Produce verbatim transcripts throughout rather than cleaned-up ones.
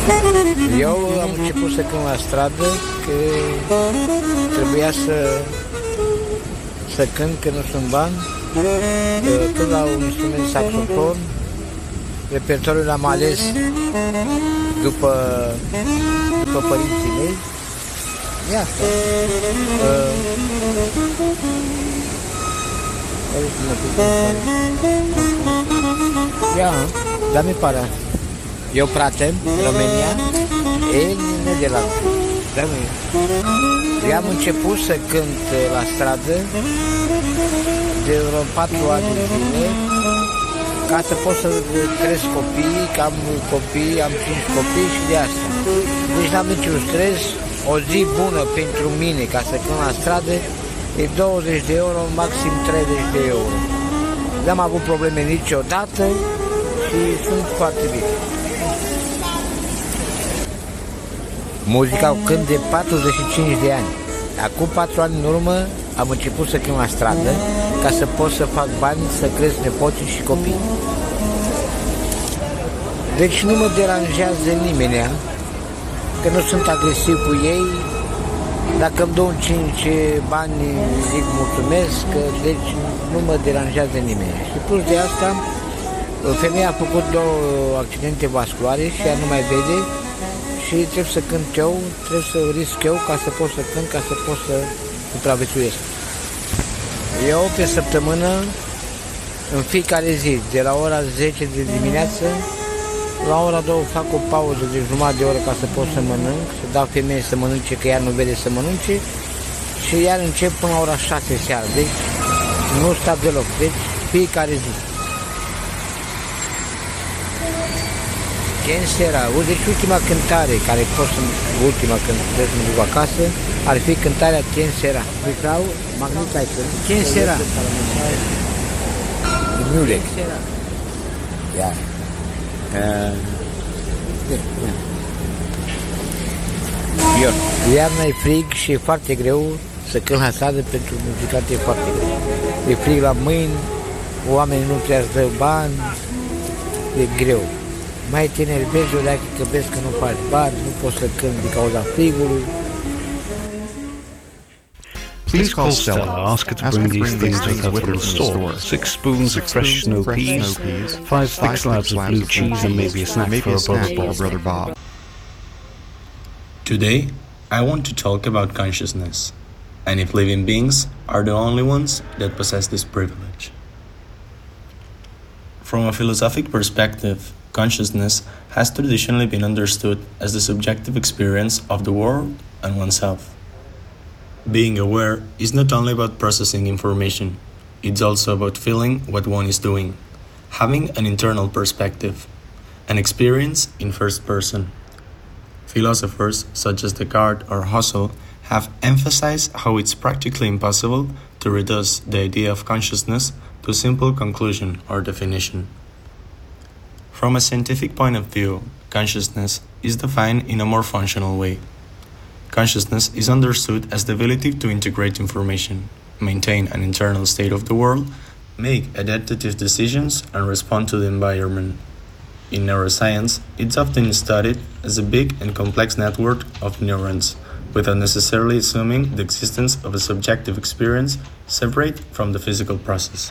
Eu am început să cânt la stradă, că trebuia să, să cânt, că nu sunt bani, tot la un instrument saxofon. Repertoriul l-am ales după, după părinții mei. Ia asta. Uh, Ia, da mi pare. Eu pratem, România, el nu de la. Da, eu am început să cânt la stradă de vreo patru ani de zile, ca să pot să cresc copiii, că am copii, am cinci copii și de asta. Deci n-am niciun stres, o zi bună pentru mine ca să cânt la stradă e douăzeci de euro, maxim treizeci de euro. N-am avut probleme niciodată și sunt foarte bine. Muzica o cânt de patruzeci și cinci de ani. Acum patru ani în urmă am început să cânt la stradă ca să pot să fac bani, să cresc nepoții și copii. Deci nu mă deranjează nimeni, că nu sunt agresiv cu ei. Dacă îmi dau cinci bani, zic mulțumesc, deci nu mă deranjează nimeni. Și plus de asta, femeia a făcut două accidente vasculare și ea nu mai vede și trebuie să cânt eu, trebuie să risc eu ca să pot să cânt, ca să pot să supraviețuiesc. Eu pe săptămână, în fiecare zi, de la ora zece de dimineață, la ora două fac o pauză de jumătate de oră ca să pot să mănânc, să dau femeie să mănânce, că ea nu vede să mănânce, și iar încep până la ora șase seara, deci nu stau deloc, deci fiecare zi. Quien sera? Deci ultima cântare, care pot să, ultima când trebuie să mă duc acasă, ar fi cântarea Quien sera? Sau Magnitai cânt. Quien sera? Mulec. Ia. Eu. Iarna e frig și e foarte greu să cânt la stradă, pentru muzicat e foarte greu. E frig la mâini, oamenii nu trebuie să dă bani, e greu. Mai te enervezi odată că vezi că nu faci bani, nu poți să cânti din cauza frigului. Please call Stella, ask her to bring these things with her from the store. Six spoons of fresh snow peas, five thick slabs of blue cheese, and maybe a snack for our brother Bob. Today, I want to talk about consciousness, and if living beings are the only ones that possess this privilege. From a philosophic perspective, consciousness has traditionally been understood as the subjective experience of the world and oneself. Being aware is not only about processing information, it's also about feeling what one is doing, having an internal perspective, an experience in first person. Philosophers such as Descartes or Husserl have emphasized how it's practically impossible to reduce the idea of consciousness to a simple conclusion or definition. From a scientific point of view, consciousness is defined in a more functional way. Consciousness is understood as the ability to integrate information, maintain an internal state of the world, make adaptive decisions, and respond to the environment. In neuroscience, it's often studied as a big and complex network of neurons, without necessarily assuming the existence of a subjective experience separate from the physical process.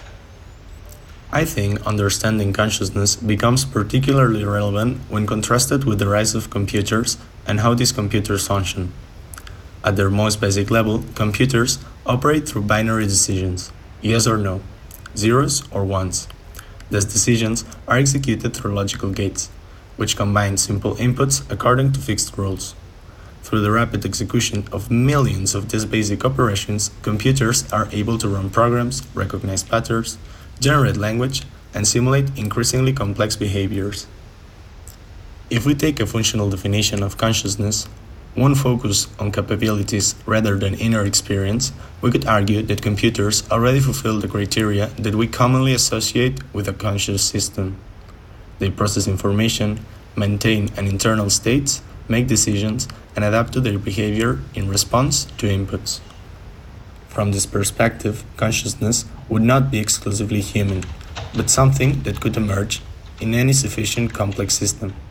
I think understanding consciousness becomes particularly relevant when contrasted with the rise of computers and how these computers function. At their most basic level, computers operate through binary decisions, yes or no, zeros or ones. These decisions are executed through logical gates, which combine simple inputs according to fixed rules. Through the rapid execution of millions of these basic operations, computers are able to run programs, recognize patterns, generate language, and simulate increasingly complex behaviors. If we take a functional definition of consciousness, one focus on capabilities rather than inner experience, we could argue that computers already fulfill the criteria that we commonly associate with a conscious system. They process information, maintain an internal state, make decisions, and adapt to their behavior in response to inputs. From this perspective, consciousness would not be exclusively human, but something that could emerge in any sufficient complex system.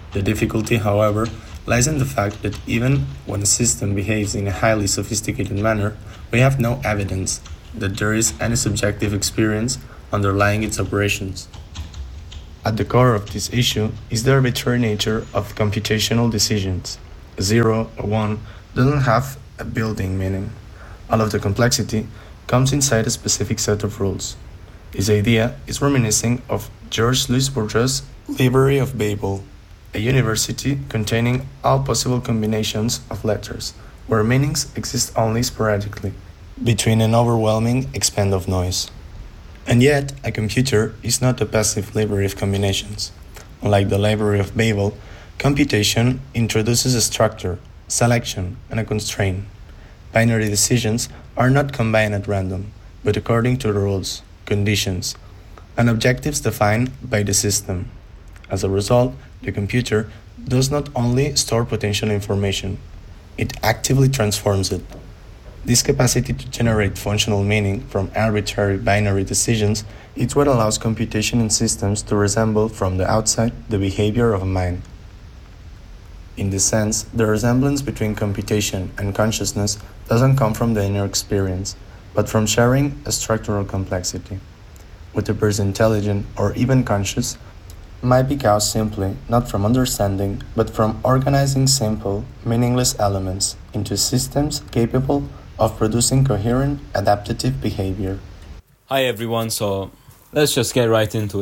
The difficulty, however, lies in the fact that even when a system behaves in a highly sophisticated manner, we have no evidence that there is any subjective experience underlying its operations. At the core of this issue is the arbitrary nature of computational decisions. Zero or one doesn't have a building meaning. All of the complexity comes inside a specific set of rules. This idea is reminiscent of George Louis Bourgeois' Library of Babel, a university containing all possible combinations of letters, where meanings exist only sporadically, between an overwhelming expand of noise. And yet, a computer is not a passive library of combinations. Unlike the Library of Babel, computation introduces a structure, selection, and a constraint. Binary decisions are not combined at random, but according to the rules, conditions, and objectives defined by the system. As a result, the computer does not only store potential information, it actively transforms it. This capacity to generate functional meaning from arbitrary binary decisions is what allows computation in systems to resemble from the outside the behavior of a mind. In this sense, the resemblance between computation and consciousness doesn't come from the inner experience, but from sharing a structural complexity. What appears intelligent or even conscious might be caused simply not from understanding, but from organizing simple, meaningless elements into systems capable of producing coherent, adaptive behavior. Hi everyone, so let's just get right into it.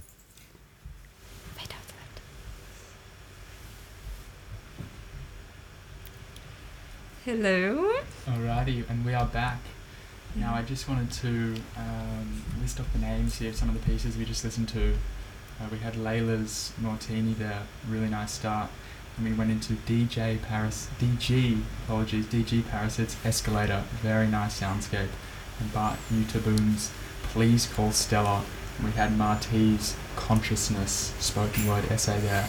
Hello. Alrighty, and we are back. Now I just wanted to um, list off the names here of some of the pieces we just listened to. Uh, we had Layla's Martini there, really nice start. And we went into D J Paris, D G, apologies, D G Parasite's Escalator, very nice soundscape. And Bart Utaboom's Please Call Stella. And we had Marty's Consciousness, spoken word essay there.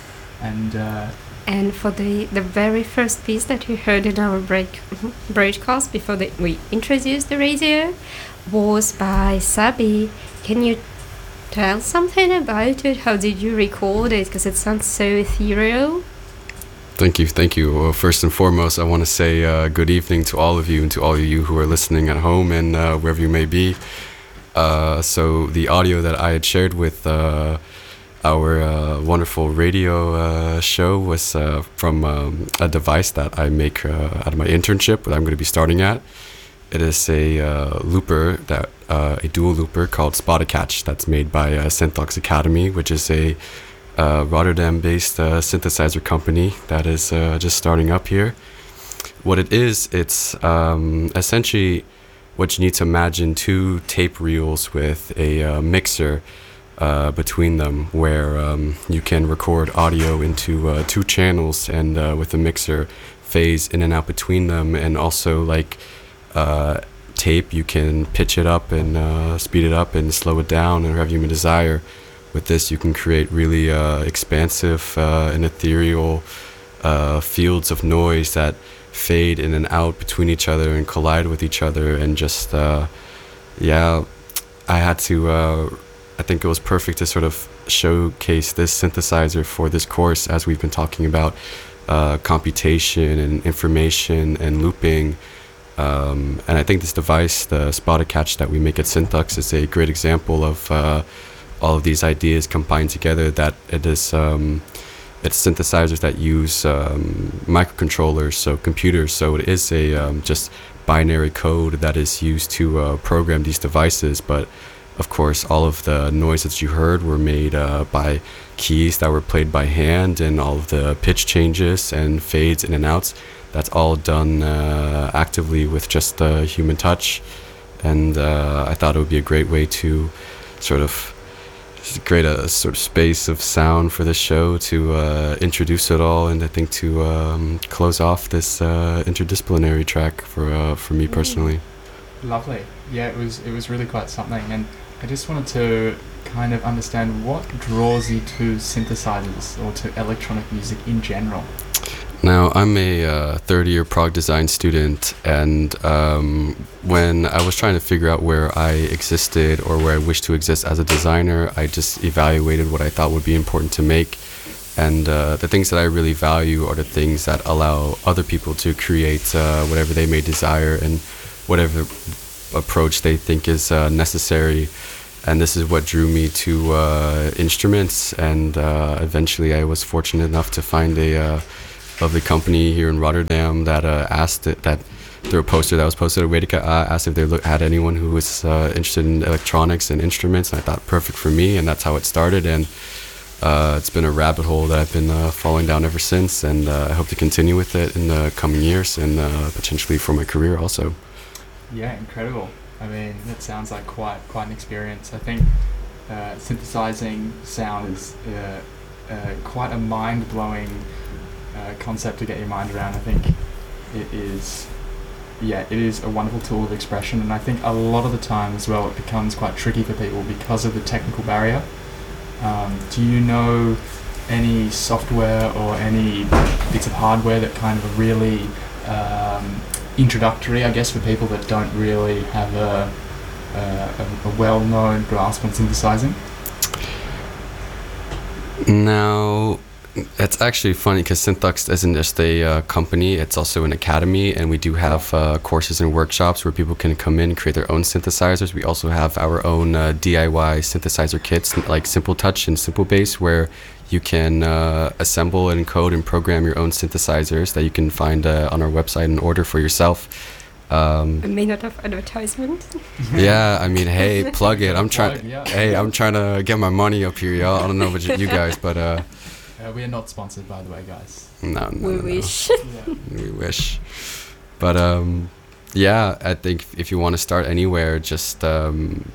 And uh, And for the, the very first piece that you heard in our break broadcast before the, we introduced the radio was by Sabi. Can you tell something about it? How did you record it? Because it sounds so ethereal. Thank you, thank you. Well, first and foremost, I want to say uh, good evening to all of you and to all of you who are listening at home and uh, wherever you may be. Uh, so the audio that I had shared with uh, our uh, wonderful radio uh, show was uh, from um, a device that I make uh, out of my internship that I'm going to be starting at. It is a uh, looper, that uh, a dual looper called Spot-A-Catch that's made by uh, Syntox Academy, which is a uh, Rotterdam-based uh, synthesizer company that is uh, just starting up here. What it is, it's um, essentially what you need to imagine two tape reels with a uh, mixer Uh, between them, where um, you can record audio into uh, two channels, and uh, with the mixer phase in and out between them, and also like uh, tape, you can pitch it up and uh, speed it up and slow it down, and whatever you may desire. With this, you can create really uh, expansive uh, and ethereal uh, fields of noise that fade in and out between each other and collide with each other, and just uh, yeah, I had to. Uh, I think it was perfect to sort of showcase this synthesizer for this course, as we've been talking about uh, computation and information and looping. Um, and I think this device, the Spot-A-Catch that we make at Syntox, is a great example of uh, all of these ideas combined together. That it is, um, it's synthesizers that use um, microcontrollers, so computers. So it is a um, just binary code that is used to uh, program these devices, but of course, all of the noise that you heard were made uh, by keys that were played by hand, and all of the pitch changes and fades in and outs, that's all done uh, actively with just the human touch. And uh, I thought it would be a great way to sort of create a sort of space of sound for this show, to uh, introduce it all, and I think to um, close off this uh, interdisciplinary track for uh, for me personally. lovely. Yeah, it was it was really quite something. And I just wanted to kind of understand what draws you to synthesizers or to electronic music in general. Now, I'm a uh, third-year prog design student, and um, when I was trying to figure out where I existed or where I wished to exist as a designer, I just evaluated what I thought would be important to make. And uh, the things that I really value are the things that allow other people to create uh, whatever they may desire and whatever approach they think is uh, necessary. And this is what drew me to uh, instruments. And uh, eventually I was fortunate enough to find a uh, lovely company here in Rotterdam that uh, asked it, that through a poster that was posted at Wedika, uh, asked if they look, had anyone who was uh, interested in electronics and instruments. And I thought, perfect for me. And that's how it started. And uh, it's been a rabbit hole that I've been uh, falling down ever since. And uh, I hope to continue with it in the coming years and uh, potentially for my career also. Yeah, incredible. I mean, that sounds like quite quite an experience. I think uh, synthesizing sound is uh, uh, quite a mind-blowing uh, concept to get your mind around. I think it is, yeah, it is a wonderful tool of expression, and I think a lot of the time as well it becomes quite tricky for people because of the technical barrier. Um, do you know any software or any bits of hardware that kind of are really um, introductory, I guess, for people that don't really have a, a, a well-known grasp on synthesizing? Now, it's actually funny because Synthux isn't just a uh, company, it's also an academy, and we do have uh, courses and workshops where people can come in and create their own synthesizers. We also have our own uh, D I Y synthesizer kits like Simple Touch and Simple Bass, where you can uh, assemble and code and program your own synthesizers that you can find uh, on our website and order for yourself. Um, A minute of advertisement. yeah, I mean, hey, plug it. I'm trying. Plug, yeah. Hey, I'm trying to get my money up here, y'all. I don't know about you guys, but uh, Uh, we are not sponsored, by the way, guys. no, no, We no, no. wish. Yeah. We wish. But um, yeah, I think if you want to start anywhere, just um,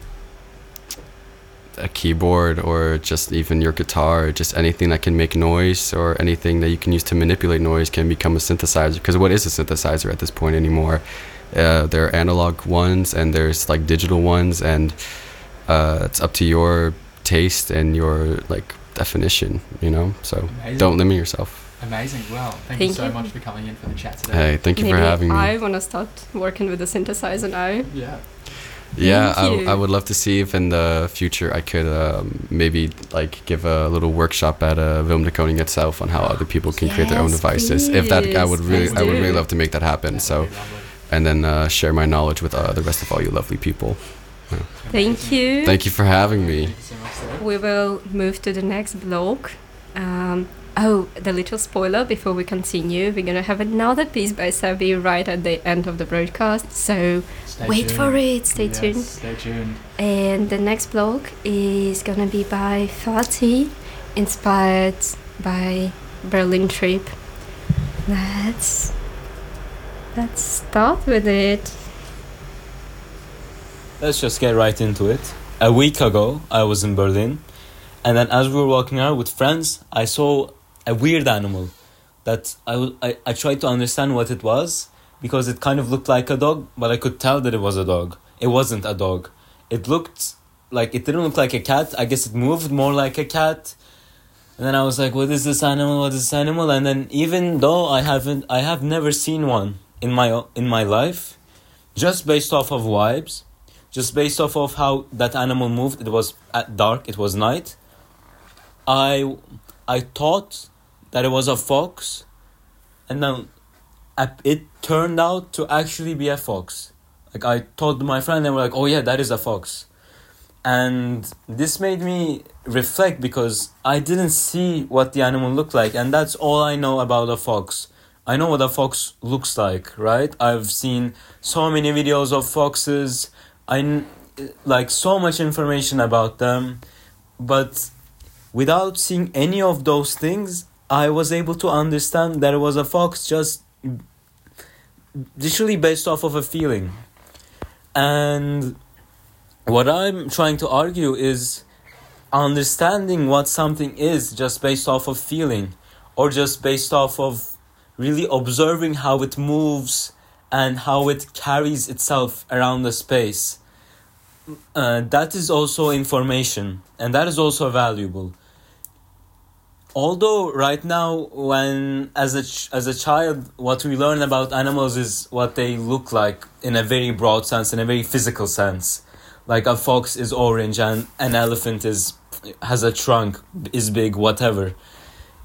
a keyboard or just even your guitar, just anything that can make noise or anything that you can use to manipulate noise can become a synthesizer. Because what is a synthesizer at this point anymore? Uh, there are analog ones and there's like digital ones, and uh, it's up to your taste and your like definition, you know, so Amazing. don't limit yourself. Amazing. Well, thank, Thank you so you. much for coming in for the chat today. Hey, thank you Maybe for having me. I want to start working with the synthesizer now. Yeah. Yeah, Thank you. I, I would love to see if in the future I could um, maybe like give a little workshop at uh, Wilm de Koning itself on how other people can create their own Yes, devices. If that, I would please, really, please I would really do. love to make that happen. That So, would be lovely. and then uh, share my knowledge with uh, the rest of all you lovely people. Thank you. Thank you for having me. Thank you so much, Sarah. We will move to the next blog. Um, oh, the little spoiler before we continue. We're gonna have another piece by Sabi right at the end of the broadcast. So Stay wait tuned. for it. Stay Yes, tuned. Stay tuned. And the next blog is gonna be by Fatih, inspired by Berlin trip. Let's let's start with it. Let's just get right into it. A week ago, I was in Berlin, and then as we were walking around with friends, I saw a weird animal that I, w- I, I tried to understand what it was, because it kind of looked like a dog, but I could tell that it was a dog. It wasn't a dog. It looked like, it didn't look like a cat. I guess it moved more like a cat. And then I was like, what is this animal? What is this animal? And then even though I haven't, I have never seen one in my in my life, just based off of vibes, just based off of how that animal moved, it was at dark, it was night, I I thought that it was a fox, and then it turned out to actually be a fox. Like, I told my friend, they were like, oh yeah, that is a fox. And this made me reflect, because I didn't see what the animal looked like, and that's all I know about a fox. I know what a fox looks like, right? I've seen so many videos of foxes. I kn- like so much information about them, but without seeing any of those things, I was able to understand that it was a fox, just literally based off of a feeling. And what I'm trying to argue is understanding what something is just based off of feeling, or just based off of really observing how it moves and how it carries itself around the space. Uh, that is also information, and that is also valuable. Although right now, when as a ch- as a child, what we learn about animals is what they look like in a very broad sense, in a very physical sense. Like a fox is orange and an elephant is has a trunk, is big, whatever.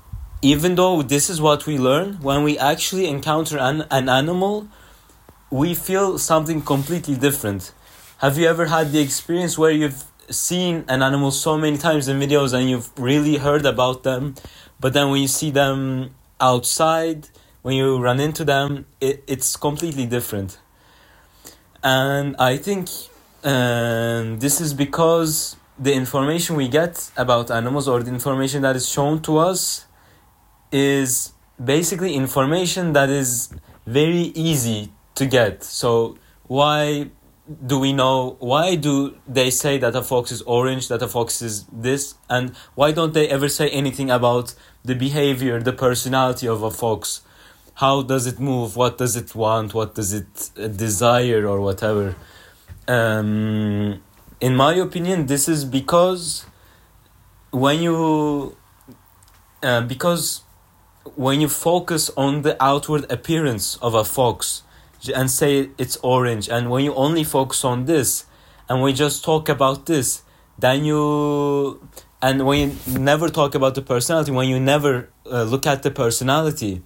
even though this is what we learn, when we actually encounter an, an animal, we feel something completely different. Have you ever had the experience where you've seen an animal so many times in videos and you've really heard about them, but then when you see them outside, when you run into them, it, it's completely different? And I think um, this is because the information we get about animals, or the information that is shown to us, is basically information that is very easy to get. So why do we know, why do they say that a fox is orange, that a fox is this, and why don't they ever say anything about the behavior, the personality of a fox? How does it move? What does it want? What does it uh, desire, or whatever? Um, in my opinion, this is because when you uh, because when you focus on the outward appearance of a fox and say it's orange, and when you only focus on this and we just talk about this, then you and when you never talk about the personality, when you never uh, look at the personality,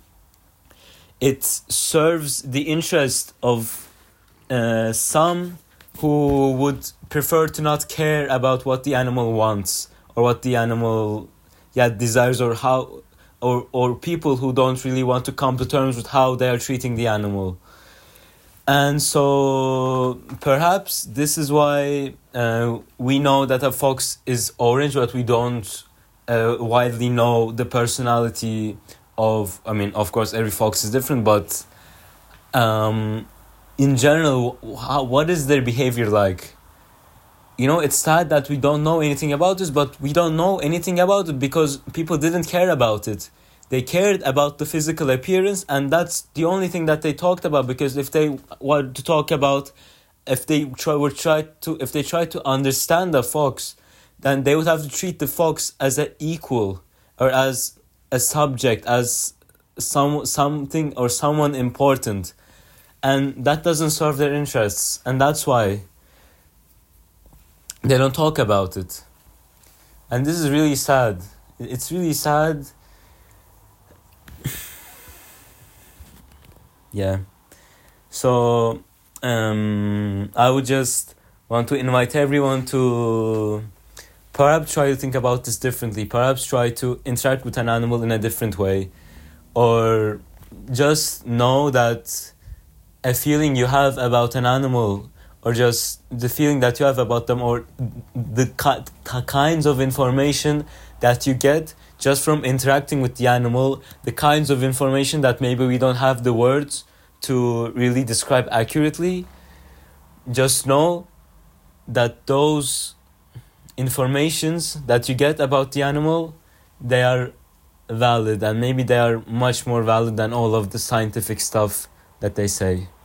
it serves the interest of uh, some who would prefer to not care about what the animal wants, or what the animal yeah desires, or how or or people who don't really want to come to terms with how they are treating the animal. And so perhaps this is why uh, we know that a fox is orange, but we don't uh, widely know the personality of, I mean, of course, every fox is different, but um, in general, how, what is their behavior like? You know, it's sad that we don't know anything about this, but we don't know anything about it because people didn't care about it. They cared about the physical appearance, and that's the only thing that they talked about. Because if they wanted to talk about, if they try were try to, if they tried to understand the fox, then they would have to treat the fox as an equal, or as a subject, as some something or someone important, and that doesn't serve their interests, and that's why they don't talk about it. And this is really sad. It's really sad. Yeah. So um, I would just want to invite everyone to perhaps try to think about this differently. Perhaps try to interact with an animal in a different way. Or just know that a feeling you have about an animal, or just the feeling that you have about them, or the ki- kinds of information that you get just from interacting with the animal, the kinds of information that maybe we don't have the words to really describe accurately, just know that those informations that you get about the animal, they are valid, and maybe they are much more valid than all of the scientific stuff that they say.